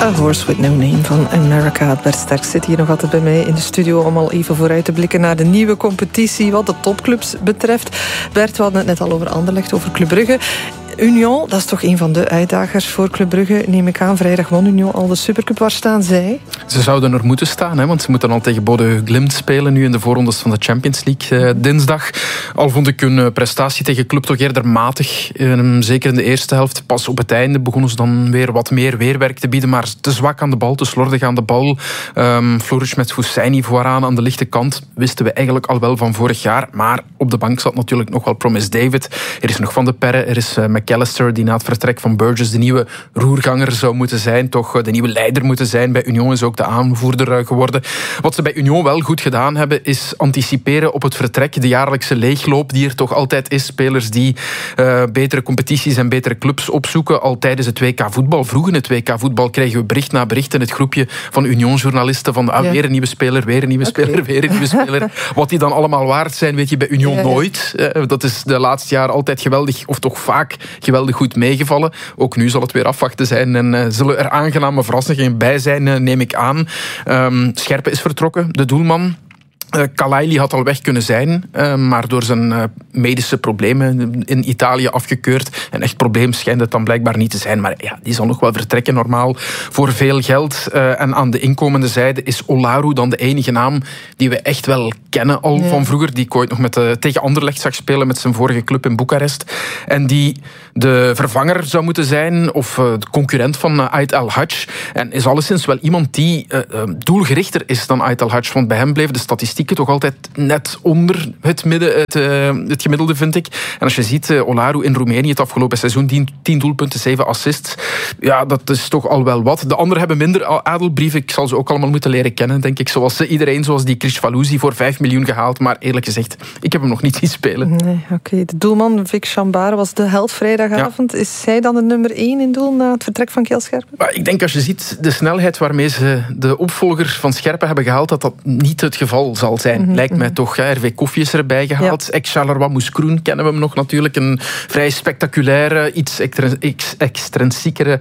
A Horse With No Name van America. Bert Sterk zit hier nog altijd bij mij in de studio om al even vooruit te blikken naar de nieuwe competitie wat de topclubs betreft. Bert, we hadden het net al over Anderlecht, over Club Brugge. Union, dat is toch een van de uitdagers voor Club Brugge, neem ik aan. Vrijdag won Union al de Supercup. Waar staan zij? Ze zouden er moeten staan, hè, want ze moeten al tegen Bodø Glimt spelen nu in de voorrondes van de Champions League dinsdag. Al vond ik hun prestatie tegen Club toch eerder matig. Zeker in de eerste helft. Pas op het einde begonnen ze dan weer wat meer weerwerk te bieden, maar te zwak aan de bal, te slordig aan de bal. Flourish met Husseini vooraan aan de lichte kant wisten we eigenlijk al wel van vorig jaar, maar op de bank zat natuurlijk nog wel Promise David. Er is nog Van de Perre, er is McAllister, die na het vertrek van Burgess de nieuwe roerganger zou moeten zijn, toch de nieuwe leider moeten zijn. Bij Union is ook de aanvoerder geworden. Wat ze bij Union wel goed gedaan hebben, is anticiperen op het vertrek, de jaarlijkse leegloop die er toch altijd is. Spelers die betere competities en betere clubs opzoeken, al tijdens het WK voetbal. Vroeg in het WK voetbal kregen we bericht na bericht in het groepje van Union-journalisten van weer een nieuwe speler, weer een nieuwe speler, weer een nieuwe speler. Wat die dan allemaal waard zijn, weet je bij Union nooit. Dat is de laatste jaren altijd geweldig, of toch vaak geweldig goed meegevallen. Ook nu zal het weer afwachten zijn en zullen er aangename verrassingen bij zijn, neem ik aan. Scherpe is vertrokken, de doelman. Kalaili had al weg kunnen zijn, maar door zijn medische problemen in Italië afgekeurd. Een echt probleem schijnt het dan blijkbaar niet te zijn. Maar ja, die zal nog wel vertrekken normaal voor veel geld. En aan de inkomende zijde is Olaru dan de enige naam die we echt wel kennen al van vroeger. Die ik ooit nog tegen Anderlecht zag spelen met zijn vorige club in Boekarest. En die de vervanger zou moeten zijn, of de concurrent van Ait El Hadj. En is alleszins wel iemand die doelgerichter is dan Ait El Hadj. Want bij hem bleef de statistieken toch altijd net onder het midden, het gemiddelde, vind ik. En als je ziet, Olaru in Roemenië het afgelopen seizoen, 10 doelpunten, 7 assists. Ja, dat is toch al wel wat. De anderen hebben minder adelbrieven. Ik zal ze ook allemaal moeten leren kennen, denk ik. Zoals iedereen, zoals die Chris Falouzi voor 5 miljoen gehaald. Maar eerlijk gezegd, ik heb hem nog niet zien spelen. Nee, oké. De doelman, Vic Chambard, was de held vrijdagavond. Ja. Is zij dan de nummer 1 in doel na het vertrek van Kjell Scherpen? Maar ik denk, als je ziet de snelheid waarmee ze de opvolger van Scherpen hebben gehaald, dat dat niet het geval zal zijn. Lijkt mij toch. RV Koffie is erbij gehaald. Ja. Ex-Charleroi Moeskroen kennen we hem nog natuurlijk. Een vrij spectaculaire, iets extrinsiekere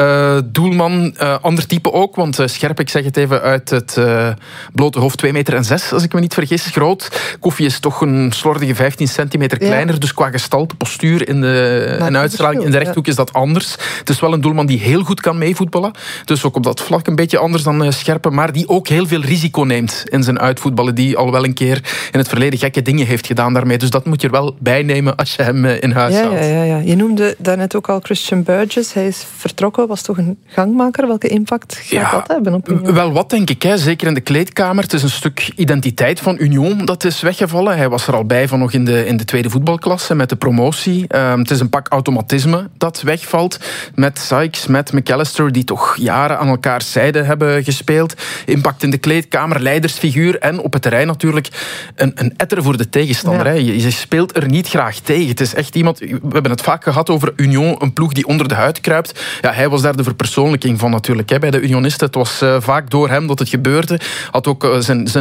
doelman. Ander type ook, want Scherp, ik zeg het even uit het blote hoofd, 2,6 meter, als ik me niet vergis, groot. Koffie is toch een slordige 15 centimeter kleiner, dus qua gestalte, postuur en uitstraling in de rechthoek is dat anders. Het is wel een doelman die heel goed kan meevoetballen. Dus ook op dat vlak een beetje anders dan Scherpe, maar die ook heel veel risico neemt in zijn uitvoetballen, die al wel een keer in het verleden gekke dingen heeft gedaan daarmee. Dus dat moet je er wel bij nemen als je hem in huis houdt. Ja. Je noemde daarnet ook al Christian Burgess. Hij is vertrokken, was toch een gangmaker? Welke impact gaat dat hebben op Union? Wel wat, denk ik. Hè. Zeker in de kleedkamer. Het is een stuk identiteit van Union dat is weggevallen. Hij was er al bij van nog in de tweede voetbalklasse met de promotie. Het is een pak automatisme dat wegvalt. Met Sykes, met McAllister, die toch jaren aan elkaars zijde hebben gespeeld. Impact in de kleedkamer, leidersfiguur en op het terrein natuurlijk een etter voor de tegenstander. Ja. Je speelt er niet graag tegen. Het is echt iemand... We hebben het vaak gehad over Union, een ploeg die onder de huid kruipt. Ja, hij was daar de verpersoonlijking van natuurlijk. Hè, bij de Unionisten. Het was vaak door hem dat het gebeurde. Had ook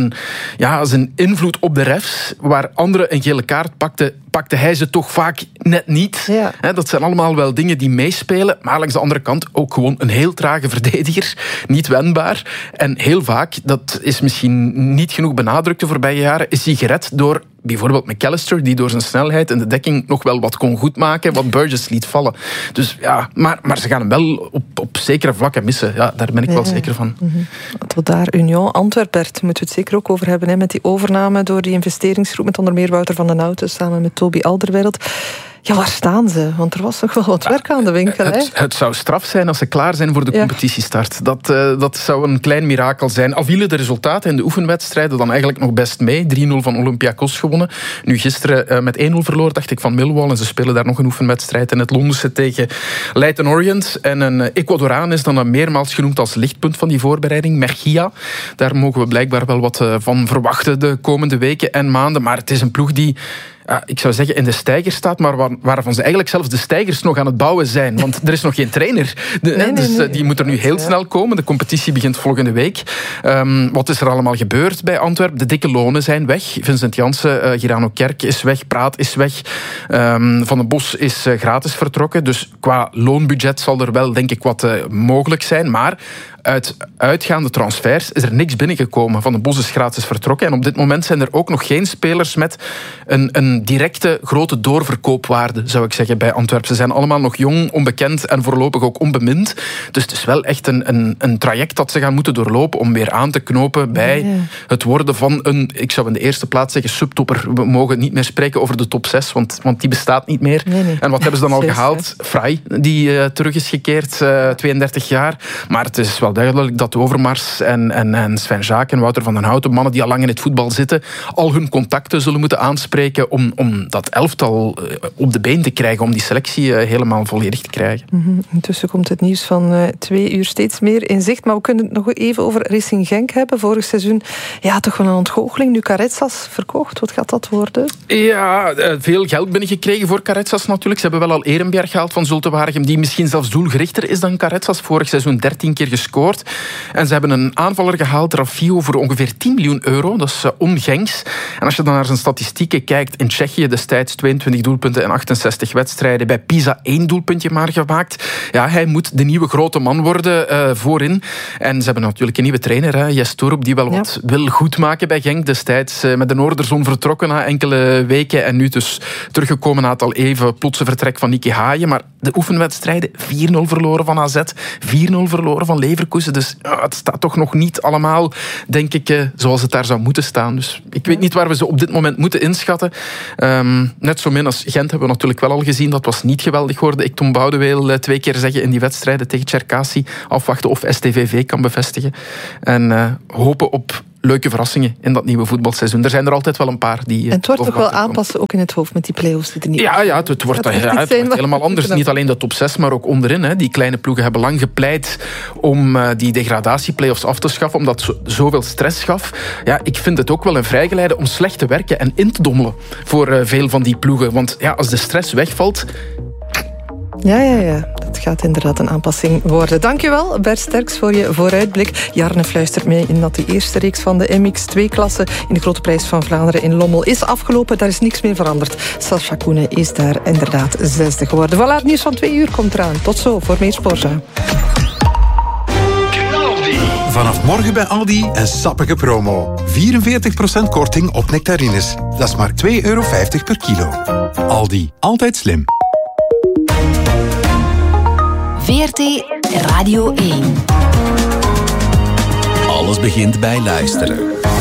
zijn invloed op de refs. Waar anderen een gele kaart pakte hij ze toch vaak net niet. Ja. Dat zijn allemaal wel dingen die meespelen. Maar langs de andere kant ook gewoon een heel trage verdediger. Niet wendbaar. En heel vaak, dat is misschien niet genoeg benadrukt de voorbije jaren, is hij gered door bijvoorbeeld McAllister, die door zijn snelheid en de dekking nog wel wat kon goedmaken, wat Burgess liet vallen. Dus ja, maar ze gaan hem wel op zekere vlakken missen. Ja, daar ben ik wel zeker van. Tot daar Union. Antwerpen, moeten we het zeker ook over hebben, hè, met die overname door die investeringsgroep, met onder meer Wouter van den Houten, samen met Toby Alderweireld. Ja, waar staan ze? Want er was nog wel wat werk aan de winkel. Het zou straf zijn als ze klaar zijn voor de competitiestart. Dat zou een klein mirakel zijn. Al vielen de resultaten in de oefenwedstrijden dan eigenlijk nog best mee. 3-0 van Olympiakos gewonnen. Nu gisteren met 1-0 verloren, dacht ik, van Millwall. En ze spelen daar nog een oefenwedstrijd in het Londense tegen Leyton Orient. En een Ecuadoraan is dan meermaals genoemd als lichtpunt van die voorbereiding. Mejia. Daar mogen we blijkbaar wel wat van verwachten de komende weken en maanden. Maar het is een ploeg die ik zou zeggen in de steiger staat, maar waarvan ze eigenlijk zelfs de steigers nog aan het bouwen zijn. Want er is nog geen trainer. Die moet er nu heel snel komen. De competitie begint volgende week. Wat is er allemaal gebeurd bij Antwerpen? De dikke lonen zijn weg. Vincent Janssen, Girano Kerk is weg, Praat is weg. Van den Bos is gratis vertrokken. Dus qua loonbudget zal er wel, denk ik, wat mogelijk zijn. Maar uit uitgaande transfers is er niks binnengekomen. Van den Bos is gratis vertrokken. En op dit moment zijn er ook nog geen spelers met een directe grote doorverkoopwaarde, zou ik zeggen, bij Antwerpen. Ze zijn allemaal nog jong, onbekend en voorlopig ook onbemind. Dus het is wel echt een traject dat ze gaan moeten doorlopen om weer aan te knopen bij het worden van ik zou in de eerste plaats zeggen, subtopper. We mogen niet meer spreken over de top 6, want die bestaat niet meer. Nee. En wat hebben ze dan al gehaald? Vrij, die terug is gekeerd, 32 jaar. Maar het is wel duidelijk dat Overmars en Sven Jaak en Wouter van den Houten, mannen die al lang in het voetbal zitten, al hun contacten zullen moeten aanspreken om dat elftal op de been te krijgen, om die selectie helemaal volledig te krijgen. Intussen komt het nieuws van 2 uur steeds meer in zicht, maar we kunnen het nog even over Racing Genk hebben. Vorig seizoen, toch wel een ontgoocheling. Nu Caretsas verkocht, wat gaat dat worden? Ja, veel geld binnengekregen voor Caretsas natuurlijk. Ze hebben wel al Ehrenberg gehaald van Zulte Waregem, die misschien zelfs doelgerichter is dan Caretsas. Vorig seizoen 13 keer gescoord. En ze hebben een aanvaller gehaald, Rafio, voor ongeveer 10 miljoen euro. Dat is ongenks. En als je dan naar zijn statistieken kijkt, in Tsjechië destijds 22 doelpunten en 68 wedstrijden. Bij Pisa 1 doelpuntje maar gemaakt. Ja, hij moet de nieuwe grote man worden voorin. En ze hebben natuurlijk een nieuwe trainer, Jes Torup, die wel wat wil goedmaken bij Genk. Destijds met de Noorderzon vertrokken na enkele weken. En nu dus teruggekomen na het al even plotse vertrek van Nicky Haaien. Maar de oefenwedstrijden, 4-0 verloren van AZ, 4-0 verloren van Leverkusen. Dus het staat toch nog niet allemaal, denk ik, zoals het daar zou moeten staan. Dus ik weet niet waar we ze op dit moment moeten inschatten. Net zo min als Gent hebben we natuurlijk wel al gezien. Dat was niet geweldig, hoorde ik Tom Boudeweel 2 keer zeggen in die wedstrijden tegen Cherkasy. Afwachten of STVV kan bevestigen. En hopen op leuke verrassingen in dat nieuwe voetbalseizoen. Er zijn er altijd wel een paar die... En het wordt toch wel aanpassen, ook in het hoofd met die play-offs die er niet... Ja, het wordt helemaal anders. Niet alleen de top 6, maar ook onderin. Hè. Die kleine ploegen hebben lang gepleit om die degradatieplay-offs af te schaffen, omdat het zoveel stress gaf. Ja, ik vind het ook wel een vrijgeleide om slecht te werken en in te dommelen voor veel van die ploegen. Want als de stress wegvalt... Ja. Dat gaat inderdaad een aanpassing worden. Dankjewel, Bert Sterks, voor je vooruitblik. Jarne fluistert mee in dat de eerste reeks van de MX2-klasse in de Grote Prijs van Vlaanderen in Lommel is afgelopen. Daar is niks meer veranderd. Sascha Koenen is daar inderdaad 6e geworden. Voilà, het nieuws van 2 uur komt eraan. Tot zo, voor meer Sporza. Vanaf morgen bij Aldi een sappige promo. 44% korting op nectarines. Dat is maar €2,50 per kilo. Aldi, altijd slim. VRT Radio 1. Alles begint bij luisteren.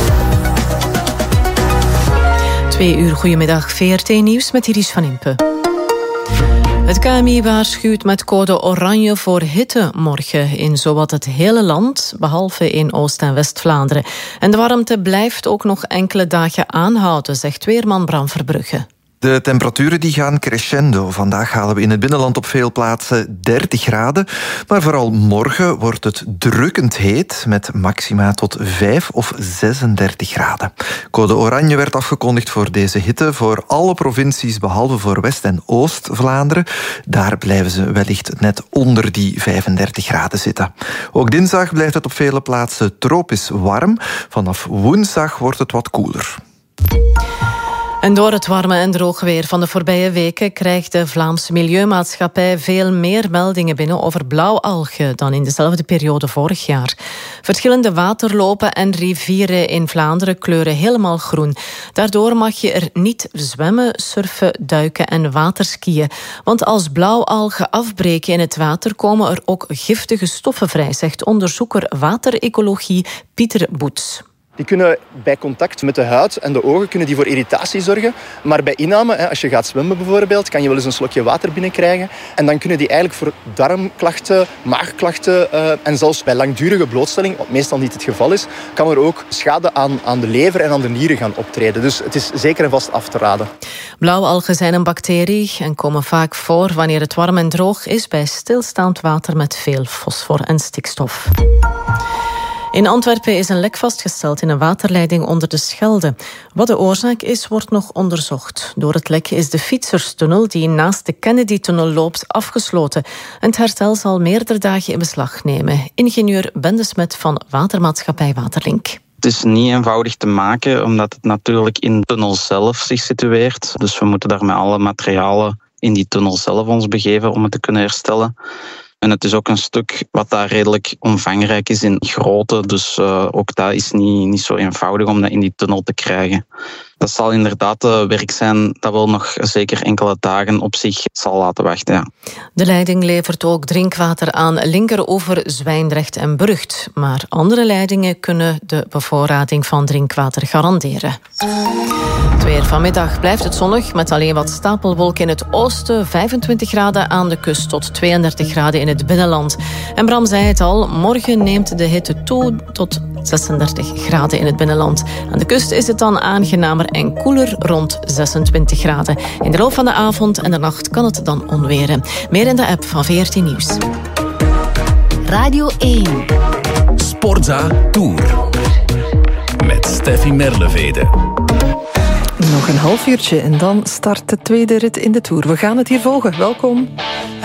2 uur, goedemiddag. VRT Nieuws met Iris van Impe. Het KMI waarschuwt met code oranje voor hitte morgen in zowat het hele land, behalve in Oost- en West-Vlaanderen. En de warmte blijft ook nog enkele dagen aanhouden, zegt weerman Bram Verbrugge. De temperaturen die gaan crescendo. Vandaag halen we in het binnenland op veel plaatsen 30 graden. Maar vooral morgen wordt het drukkend heet, met maxima tot 5 of 36 graden. Code oranje werd afgekondigd voor deze hitte voor alle provincies, behalve voor West- en Oost-Vlaanderen. Daar blijven ze wellicht net onder die 35 graden zitten. Ook dinsdag blijft het op vele plaatsen tropisch warm. Vanaf woensdag wordt het wat koeler. En door het warme en droge weer van de voorbije weken krijgt de Vlaamse Milieumaatschappij veel meer meldingen binnen over blauwalgen dan in dezelfde periode vorig jaar. Verschillende waterlopen en rivieren in Vlaanderen kleuren helemaal groen. Daardoor mag je er niet zwemmen, surfen, duiken en waterskiën. Want als blauwalgen afbreken in het water komen er ook giftige stoffen vrij, zegt onderzoeker waterecologie Pieter Boets. Die kunnen bij contact met de huid en de ogen kunnen die voor irritatie zorgen. Maar bij inname, als je gaat zwemmen bijvoorbeeld, kan je wel eens een slokje water binnenkrijgen. En dan kunnen die eigenlijk voor darmklachten, maagklachten en zelfs bij langdurige blootstelling, wat meestal niet het geval is, kan er ook schade aan de lever en aan de nieren gaan optreden. Dus het is zeker en vast af te raden. Blauwalgen zijn een bacterie en komen vaak voor wanneer het warm en droog is bij stilstaand water met veel fosfor en stikstof. In Antwerpen is een lek vastgesteld in een waterleiding onder de Schelde. Wat de oorzaak is, wordt nog onderzocht. Door het lek is de fietserstunnel die naast de Kennedy-tunnel loopt afgesloten. Het herstel zal meerdere dagen in beslag nemen. Ingenieur Ben de Smet van watermaatschappij Waterlink. Het is niet eenvoudig te maken, omdat het natuurlijk in de tunnel zelf zich situeert. Dus we moeten daar met alle materialen in die tunnel zelf ons begeven om het te kunnen herstellen. En het is ook een stuk wat daar redelijk omvangrijk is in grootte. Dus ook dat is niet zo eenvoudig om dat in die tunnel te krijgen. Dat zal inderdaad werk zijn dat wel nog zeker enkele dagen op zich zal laten wachten. Ja. De leiding levert ook drinkwater aan Linkeroever, Zwijndrecht en Brugt. Maar andere leidingen kunnen de bevoorrading van drinkwater garanderen. Het weer vanmiddag blijft het zonnig met alleen wat stapelwolken in het oosten. 25 graden aan de kust tot 32 graden in het binnenland. En Bram zei het al, morgen neemt de hitte toe tot 36 graden in het binnenland. Aan de kust is het dan aangenamer en koeler rond 26 graden. In de loop van de avond en de nacht kan het dan onweren. Meer in de app van VRT Nieuws. Radio 1. Sportza Tour. Met Steffi Merlevede. Nog een half uurtje en dan start de tweede rit in de Tour. We gaan het hier volgen. Welkom.